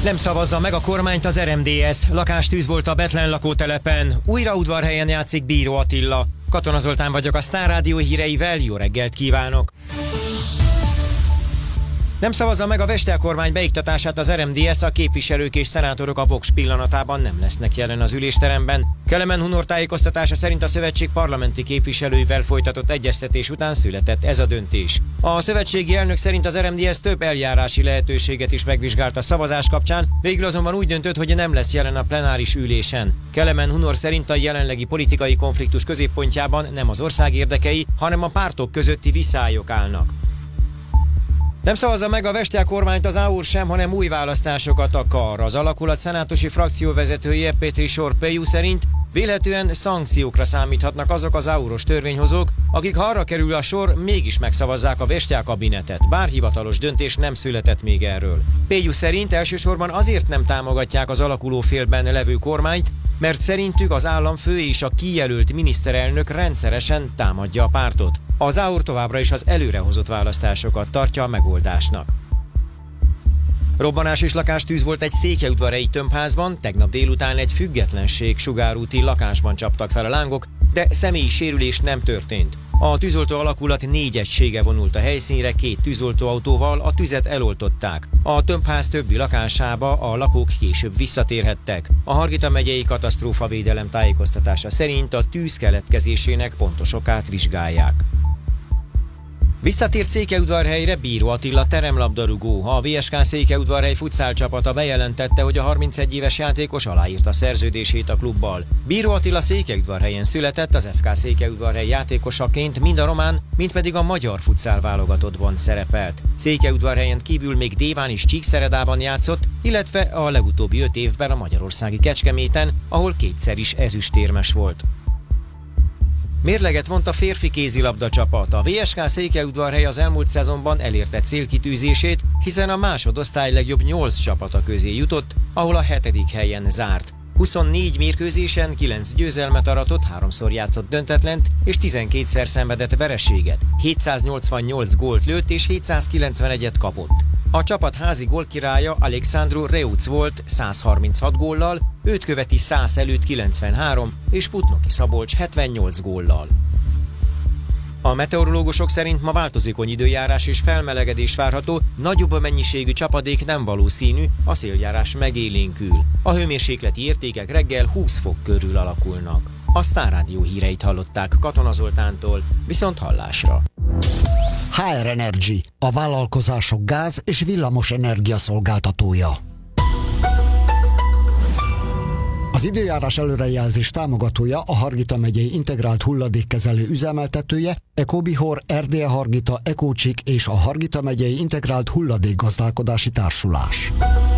Nem szavazza meg a kormányt az RMDSZ. Lakástűz volt a Bethlen lakótelepen. Újraudvarhelyen játszik Bíró Attila. Katona Zoltán vagyok a Sztár Rádió híreivel. Jó reggelt kívánok! Nem szavazza meg a Vestel kormány beiktatását az RMDSZ, a képviselők és szenátorok a Vox pillanatában nem lesznek jelen az ülésteremben. Kelemen Hunor tájékoztatása szerint a szövetség parlamenti képviselőivel folytatott egyeztetés után született ez a döntés. A szövetségi elnök szerint az RMDSZ több eljárási lehetőséget is megvizsgált a szavazás kapcsán, végül azonban úgy döntött, hogy nem lesz jelen a plenáris ülésen. Kelemen Hunor szerint a jelenlegi politikai konfliktus középpontjában nem az ország érdekei, hanem a pártok közötti viszályok állnak. Nem szavazza meg a Vestel kormányt az AUR sem, hanem új választásokat akar. Az alakulat szenátusi frakcióvezetője Petri Sorpeju szerint vélhetően szankciókra számíthatnak azok az AUR-os törvényhozók, akik ha arra kerül a sor, mégis megszavazzák a Vestel kabinetet, bár hivatalos döntés nem született még erről. Peju szerint elsősorban azért nem támogatják az alakuló félben levő kormányt, mert szerintük az államfő és a kijelölt miniszterelnök rendszeresen támadja a pártot. Az AUR továbbra is az előrehozott választásokat tartja a megoldásnak. Robbanás és lakástűz volt egy székelyudvarhelyi tömbházban, tegnap délután egy függetlenség sugárúti lakásban csaptak fel a lángok, de személyi sérülés nem történt. A tűzoltó alakulat 4 egysége vonult a helyszínre, 2 tűzoltóautóval, a tüzet eloltották. A tömbház többi lakásába a lakók később visszatérhettek. A Hargita megyei katasztrófavédelem tájékoztatása szerint a tűz keletkezésének pontos okát vizsgálják. Visszatért Székelyudvarhelyre Bíró Attila teremlabdarúgó. A VSK Székelyudvarhely futszálcsapata bejelentette, hogy a 31 éves játékos aláírta szerződését a klubbal. Bíró Attila Székelyudvarhelyen született, az FK Székelyudvarhely játékosaként mind a román, mind pedig a magyar futszál válogatottban szerepelt. Székelyudvarhelyen kívül még Déván és Csíkszeredában játszott, illetve a legutóbbi 5 évben a magyarországi Kecskeméten, ahol 2-szer is ezüstérmes volt. Mérleget vont a férfi kézilabda csapat. A VSK Székelyudvarhely az elmúlt szezonban elérte célkitűzését, hiszen a másodosztály legjobb 8 csapata közé jutott, ahol a 7. helyen zárt. 24 mérkőzésen 9 győzelmet aratott, 3-szor játszott döntetlent és 12-szer szenvedett vereséget. 788 gólt lőtt és 791-et kapott. A csapat házi gólkirálya Alexandru Reuc volt 136 góllal, őt követi Szász előtt 93 és Putnoki Szabolcs 78 góllal. A meteorológusok szerint ma változékony időjárás és felmelegedés várható, nagyobb mennyiségű csapadék nem valószínű, a széljárás megélénkül. A hőmérsékleti értékek reggel 20 fok körül alakulnak. A Sztár Rádió híreit hallották Katona Zoltántól, viszont hallásra. HR Energy, a vállalkozások gáz- és villamos energia szolgáltatója. Az időjárás előrejelzés támogatója a Hargita megyei integrált hulladékkezelő üzemeltetője, Ecobihor, RDE Hargita, Ecócsik és a Hargita megyei integrált hulladékgazdálkodási társulás.